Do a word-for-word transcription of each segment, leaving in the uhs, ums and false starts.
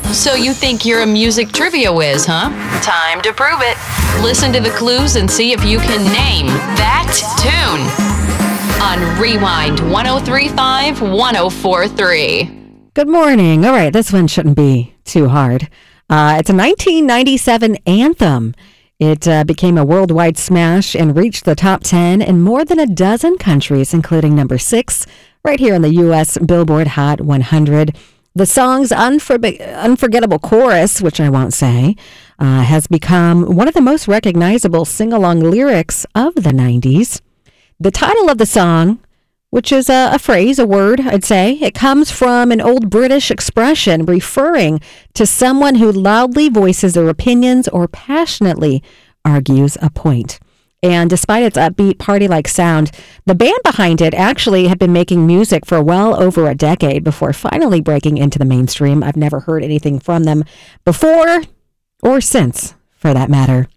So you think you're a music trivia whiz, huh? Time to prove it. Listen to the clues and see if you can name that tune on Rewind one oh three point five, one oh four point three. Good morning. All right, this one shouldn't be too hard. Uh, it's a nineteen ninety-seven anthem. It uh, became a worldwide smash and reached the top ten in more than a dozen countries, including number six right here in the U S Billboard Hot one hundred. The song's unfor- unforgettable chorus, which I won't say, uh, has become one of the most recognizable sing-along lyrics of the nineties. The title of the song, which is a, a phrase, a word, I'd say, it comes from an old British expression referring to someone who loudly voices their opinions or passionately argues a point. And despite its upbeat party-like sound, the band behind it actually had been making music for well over a decade before finally breaking into the mainstream. I've never heard anything from them before or since, for that matter.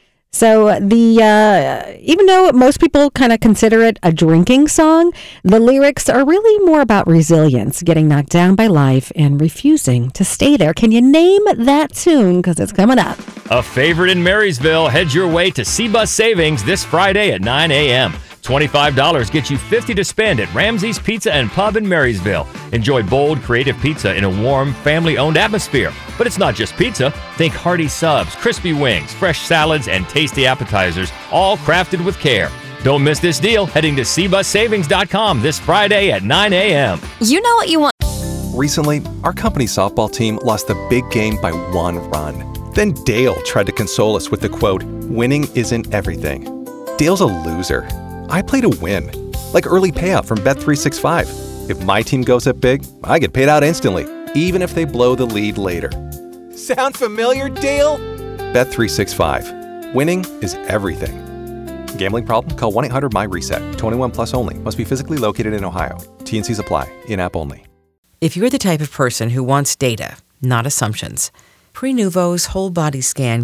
So the uh, even though most people kind of consider it a drinking song, the lyrics are really more about resilience, getting knocked down by life and refusing to stay there. Can you name that tune? Because it's coming up. A favorite in Marysville heads your way to C-Bus Savings this Friday at nine a.m. twenty-five dollars gets you fifty dollars to spend at Ramsey's Pizza and Pub in Marysville. Enjoy bold, creative pizza in a warm, family-owned atmosphere. But it's not just pizza. Think hearty subs, crispy wings, fresh salads, and tasty appetizers, all crafted with care. Don't miss this deal heading to c bus savings dot com this Friday at nine a.m. You know what you want. Recently, our company softball team lost a big game by one run. Then Dale tried to console us with the quote, "Winning isn't everything." Dale's a loser. I play to win, like early payout from Bet three sixty-five. If my team goes up big, I get paid out instantly, even if they blow the lead later. Sound familiar, Dale? Bet three sixty-five. Winning is everything. Gambling problem? Call one eight hundred M Y reset. twenty-one plus only. Must be physically located in Ohio. T and Cs apply. In-app only. If you're the type of person who wants data, not assumptions, Prenuvo's whole body scan